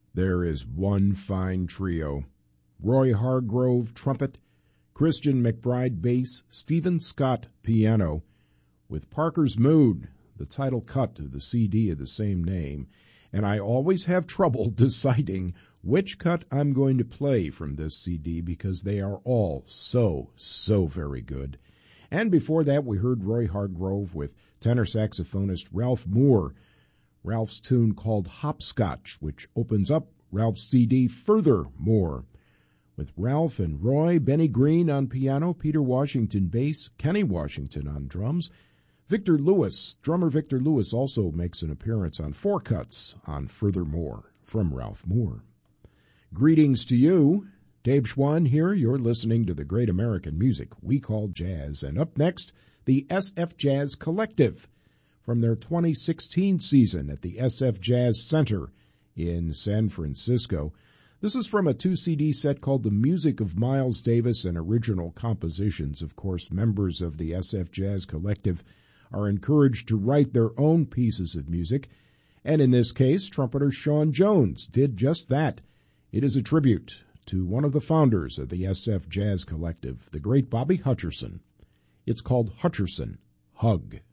There is one fine trio. Roy Hargrove, trumpet, Christian McBride, bass, Stephen Scott, piano, with Parker's Mood, the title cut of the CD of the same name. And I always have trouble deciding which cut I'm going to play from this CD because they are all so very good. And before that, we heard Roy Hargrove with tenor saxophonist Ralph Moore. Ralph's tune called Hopscotch, which opens up Ralph's CD Furthermore. With Ralph and Roy, Benny Green on piano, Peter Washington bass, Kenny Washington on drums. Victor Lewis, drummer Victor Lewis, also makes an appearance on four cuts on Furthermore from Ralph Moore. Greetings to you. Dave Schwann here. You're listening to the great American music we call jazz. And up next, the SF Jazz Collective from their 2016 season at the SF Jazz Center in San Francisco. This is from a 2-CD set called The Music of Miles Davis and Original Compositions. Of course, members of the SF Jazz Collective are encouraged to write their own pieces of music. And in this case, trumpeter Sean Jones did just that. It is a tribute to one of the founders of the SF Jazz Collective, the great Bobby Hutcherson. It's called Hutcherson Hug.